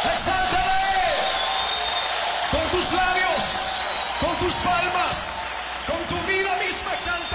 Exáltale con tus labios, con tus palmas, con tu vida misma, exáltale.